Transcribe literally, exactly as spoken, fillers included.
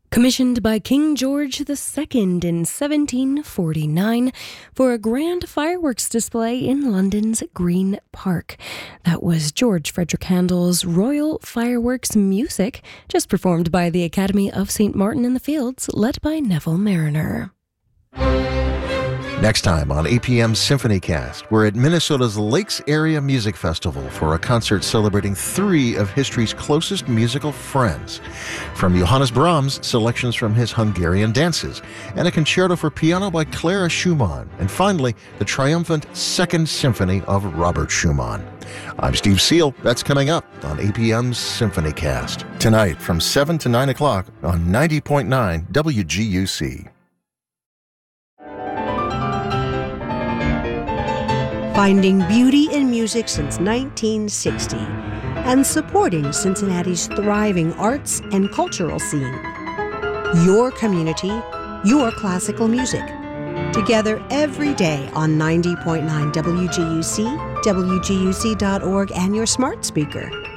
Commissioned by King George the Second in seventeen forty-nine for a grand fireworks display in London's Green Park. That was George Frederick Handel's Royal Fireworks Music, just performed by the Academy of Saint Martin in the Fields, led by Neville Mariner. Next time on A P M's SymphonyCast, we're at Minnesota's Lakes Area Music Festival for a concert celebrating three of history's closest musical friends. From Johannes Brahms, selections from his Hungarian dances, and a concerto for piano by Clara Schumann, and finally, the triumphant Second Symphony of Robert Schumann. I'm Steve Seal. That's coming up on A P M's SymphonyCast. Tonight from seven to nine o'clock on ninety point nine W G U C. Finding beauty in music since nineteen sixty and supporting Cincinnati's thriving arts and cultural scene. Your community, your classical music. Together every day on ninety point nine W G U C, W G U C dot org, and your smart speaker.